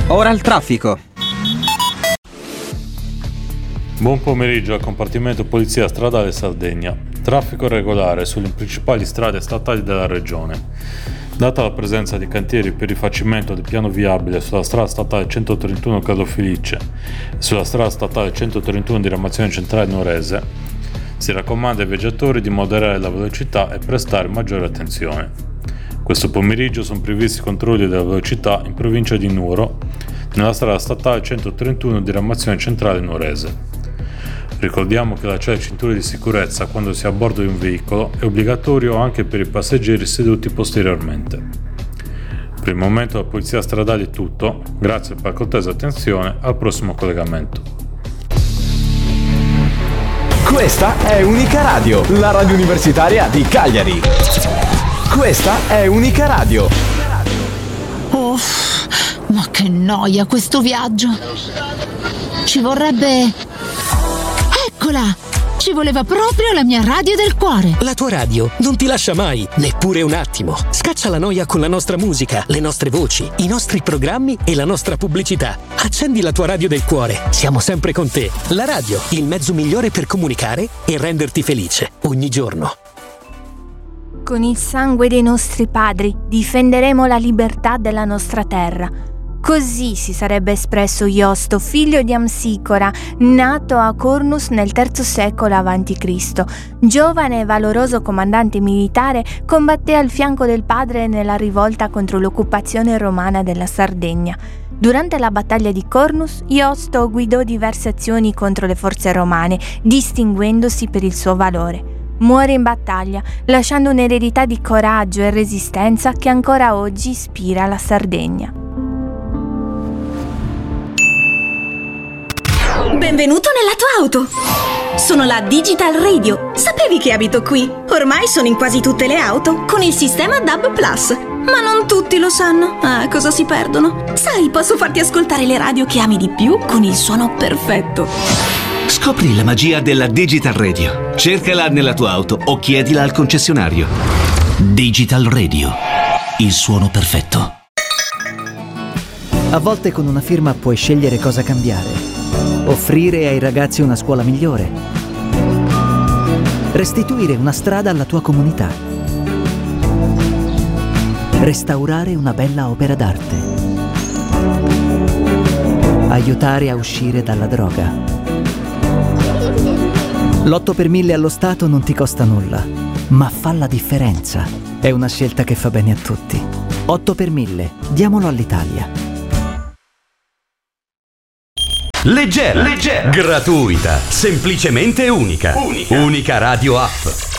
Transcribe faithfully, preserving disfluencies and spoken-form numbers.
Ora il traffico. Buon pomeriggio al compartimento Polizia Stradale Sardegna. Traffico regolare sulle principali strade statali della regione. Data la presenza di cantieri per rifacimento del piano viabile sulla strada statale centotrentuno Carlo Felice e sulla strada statale centotrentuno di Ramazione Centrale Nuorese, si raccomanda ai viaggiatori di moderare la velocità e prestare maggiore attenzione. Questo pomeriggio sono previsti controlli della velocità in provincia di Nuoro, nella strada statale centotrentuno di Ramazione Centrale Nuorese. Ricordiamo che allacciare cinture di sicurezza quando si è a bordo di un veicolo è obbligatorio anche per i passeggeri seduti posteriormente. Per il momento la Polizia Stradale è tutto, grazie per la cortese attenzione, al prossimo collegamento. Questa è Unica Radio, la radio universitaria di Cagliari. Questa è Unica Radio. Oh, ma che noia questo viaggio. Ci vorrebbe... Eccola! Ci voleva proprio la mia radio del cuore. La tua radio non ti lascia mai, neppure un attimo. Scaccia la noia con la nostra musica, le nostre voci, i nostri programmi e la nostra pubblicità. Accendi la tua radio del cuore. Siamo sempre con te. La radio, il mezzo migliore per comunicare e renderti felice ogni giorno. Con il sangue dei nostri padri difenderemo la libertà della nostra terra. Così si sarebbe espresso Iosto, figlio di Amsicora, nato a Cornus nel terzo secolo avanti Cristo Giovane e valoroso comandante militare, combatté al fianco del padre nella rivolta contro l'occupazione romana della Sardegna. Durante la battaglia di Cornus, Iosto guidò diverse azioni contro le forze romane, distinguendosi per il suo valore. Muore in battaglia, lasciando un'eredità di coraggio e resistenza che ancora oggi ispira la Sardegna. Benvenuto nella tua auto! Sono la Digital Radio. Sapevi che abito qui? Ormai sono in quasi tutte le auto con il sistema D A B Plus. Ma non tutti lo sanno. Ah, cosa si perdono? Sai, posso farti ascoltare le radio che ami di più con il suono perfetto. Scopri la magia della Digital Radio. Cercala nella tua auto o chiedila al concessionario. Digital Radio. Il suono perfetto. A volte con una firma puoi scegliere cosa cambiare. Offrire ai ragazzi una scuola migliore. Restituire una strada alla tua comunità. Restaurare una bella opera d'arte. Aiutare a uscire dalla droga. L'otto per mille allo Stato non ti costa nulla, ma fa la differenza. È una scelta che fa bene a tutti. otto per mille, diamolo all'Italia. Leggera, leggera, gratuita, semplicemente unica. Unica, unica Radio App.